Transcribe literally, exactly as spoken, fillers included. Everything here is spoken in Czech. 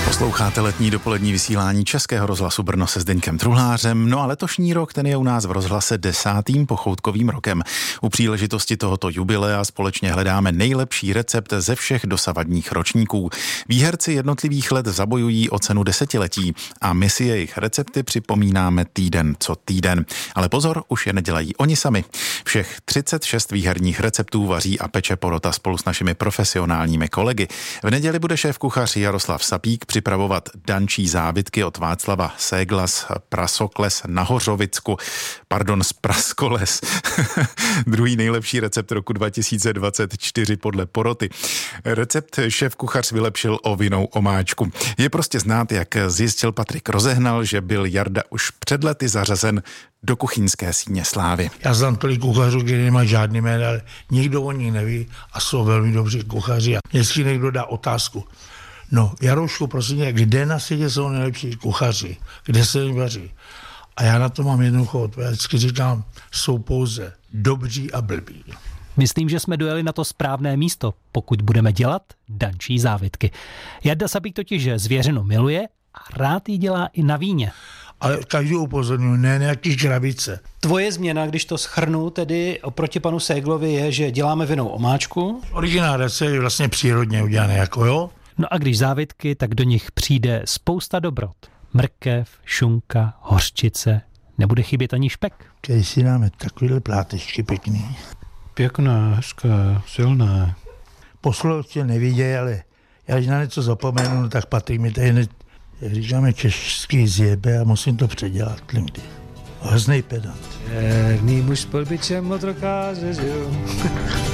Posloucháte letní dopolední vysílání Českého rozhlasu Brno se Zdeňkem Truhlářem. No a letošní rok, ten je u nás v rozhlase desátým pochoutkovým rokem. U příležitosti tohoto jubilea společně hledáme nejlepší recept ze všech dosavadních ročníků. Výherci jednotlivých let zabojují o cenu desetiletí a my si jejich recepty připomínáme týden co týden. Ale pozor, už je nedělají oni sami. Všech třicet šest výherních receptů vaří a peče porota spolu s našimi profesionálními kolegy. V neděli bude šéfkuchař Jaroslav Sapík připravovat dančí zábytky od Václava Ségla z Prasokles na Hořovicku. Pardon, z Praskoles. Druhý nejlepší recept roku dva tisíce dvacet čtyři podle poroty. Recept šéfkuchař vylepšil o vinnou omáčku. Je prostě znát, jak zjistil Patrik Rozehnal, že byl Jarda už před lety zařazen do kuchyňské síně slávy. Já znám tolik kuchařů, kteří nemají žádný jméno, ale nikdo o nich neví a jsou velmi dobří kuchaři. A jestli někdo dá otázku, no Jaroušku, prosím tě, kde na světě jsou nejlepší kuchaři, kde se jim vaří? A já na to mám jednoduchou odpověď. Vždycky říkám, jsou pouze dobří a blbí. Myslím, že jsme dojeli na to správné místo, pokud budeme dělat dančí závětky. Jarda Sapík totiž zvěřinu miluje a rád ji dělá i na víně. Ale každý upozorňuje, ne nějaký krabice. Tvoje změna, když to shrnu, tedy oproti panu Séglovi, je, že děláme vinnou omáčku. Originál recept je vlastně přírodně udělaný, jako jo. No a když závětky, tak do nich přijde spousta dobrot. Mrkev, šunka, hořčice, nebude chybět ani špek. Když si dáme takovýhle plátečky pěkný. Pěkná, hezká, silná. Poslouchci nevidějí, ale já když na něco zapomenu, no tak Patrik mi tady, ne, jak říkáme, český zjebe a musím to předělat někdy. Hroznej pedant. Černý muž pod bičem otrokáře žil.